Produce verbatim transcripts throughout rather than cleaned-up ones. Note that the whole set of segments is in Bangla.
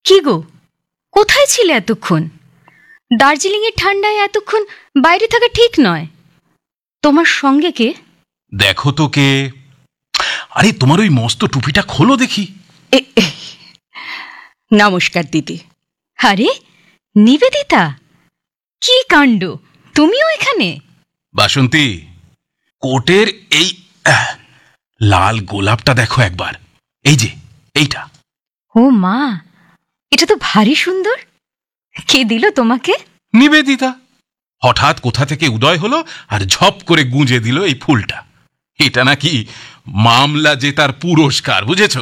কি গো, কোথায় ছিলে এতক্ষণ? দার্জিলিং এর ঠান্ডায় এতক্ষণ বাইরে থাকা ঠিক নয়। তোমার সঙ্গে কে? দেখো তো কে। আরে তোমার ওই মস্ত টুপিটা খোলো দেখি। নমস্কার দিদি। আরে নিবেদিতা, কি কাণ্ড, তুমিও এখানে? বাসন্তী, কোটের এই আহ, লাল গোলাপটা দেখো একবার। এই যে এইটা। ও মা, এটা তো ভারী সুন্দর। কে দিল তোমাকে? নিবেদিতা হঠাৎ কোথা থেকে উদয় হলো আর ঝপ করে গুঁজে দিল এই ফুলটা। এটা নাকি মামলা জেতার পুরস্কার, বুঝেছো?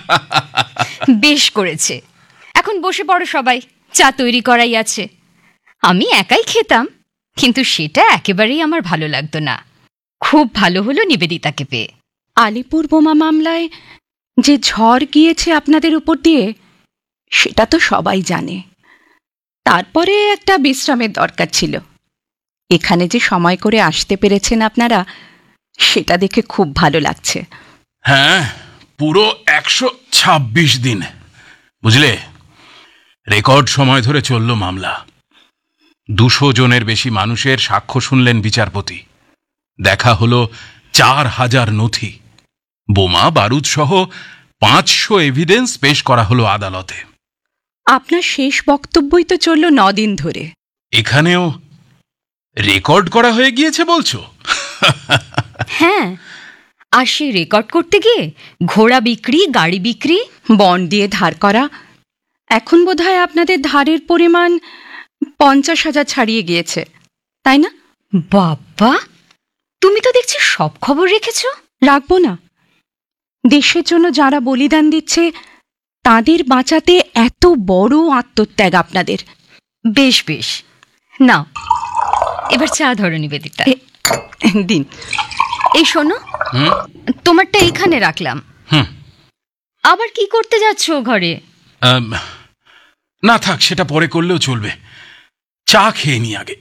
বেশ করেছে। এখন বসে পড়ো সবাই, চা তৈরি করাই আছে। আমি একাই খেতাম, কিন্তু সেটা একেবারেই আমার ভালো লাগতো না। খুব ভালো হলো নিবেদিতাকে পেয়ে। আলিপুর বোমা মামলায় যে ঝড় গিয়েছে আপনাদের উপর দিয়ে, সেটা তো সবাই জানে। তারপরে একটা বিশ্রামের দরকার ছিল। এখানে যে সময় করে আসতে পেরেছেন আপনারা, সেটা দেখে খুব ভালো লাগছে। হ্যাঁ, পুরো একশো ছাব্বিশ দিন, বুঝলে? রেকর্ড সময় ধরে চলল মামলা। দুশো জনের বেশি মানুষের সাক্ষ্য শুনলেন বিচারপতি। দেখা হলো চার হাজার নথি, বোমা বারুদ সহ পাঁচশো এভিডেন্স পেশ করা হলো আদালতে। আপনার শেষ বক্তব্যই তো চলল নদিন ধরে। এখানেও রেকর্ড করা হয়ে গিয়েছে বলছো? হ্যাঁ, আর সেই রেকর্ড করতে গিয়ে ঘোড়া বিক্রি, গাড়ি বিক্রি, বন্ড দিয়ে ধার করা, এখন বোধহয় আপনাদের ধারের পরিমাণ পঞ্চাশ হাজার ছাড়িয়ে গিয়েছে, তাই না? বাবা, তুমি তো দেখছি সব খবর রেখেছো। রাখবো না? দেশের জন্য যারা বলিদান দিচ্ছে, তাদের বাঁচাতে এত বড় আত্মত্যাগ আপনাদের। বেশ বেশ, নাও এবার চা ধরো নিবেদিতা। দিন। এই শোনো, তোমারটা এইখানে রাখলাম। হুম। আবার কি করতে যাচ্ছ ঘরে? না থাক, সেটা পরে করলেও চলবে। চা খেয়ে নি আগে।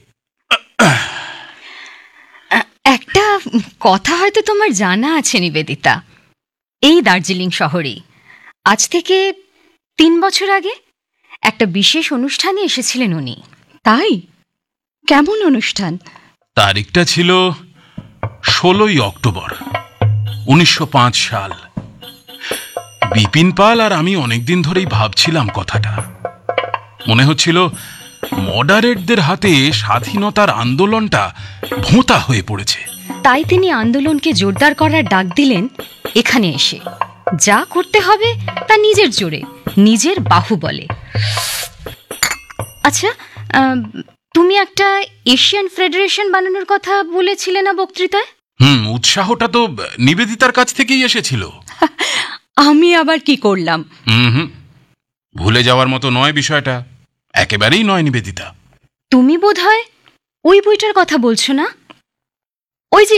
একটা কথা হয়তো তোমার জানা আছে নিবেদিতা। এই দার্জিলিং শহরেই আজ থেকে তিন বছর আগে একটা বিশেষ অনুষ্ঠানে এসেছিলেন উনি। তাই? কেমন অনুষ্ঠান? তারিখটা ছিল ষোলোই অক্টোবর উনিশশো পাঁচ সাল। বিপিন পাল আর আমি অনেকদিন ধরেই ভাবছিলাম কথাটা। মনে হচ্ছিল মডারেটদের হাতে স্বাধীনতার আন্দোলনটা ভোঁতা হয়ে পড়েছে। তাই তিনি আন্দোলনকে জোরদার করার ডাক দিলেন এখানে এসে। যা করতে হবে তা নিজের জোরে, নিজের বাহুবলে। আচ্ছা, তুমি একটা এশিয়ান ফেডারেশন বানানোর কথা বলেছিলে না বক্তৃতায়? হুম, উৎসাহটা তো নিবেদিতার কাছ থেকেই এসেছিল। আমি আবার কি করলাম? হুম হুম ভুলে যাওয়ার মতো নয় বিষয়টা, একেবারেই নয় নিবেদিতা। তুমি বোধহয় ওই বইটার কথা বলছো না? ওই যে